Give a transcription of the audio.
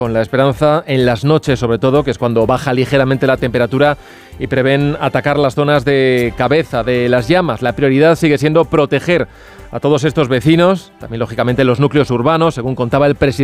Con la esperanza en las noches, sobre todo, que es cuando baja ligeramente la temperatura y prevén atacar las zonas de cabeza de las llamas. La prioridad sigue siendo proteger a todos estos vecinos, también lógicamente los núcleos urbanos, según contaba el presidente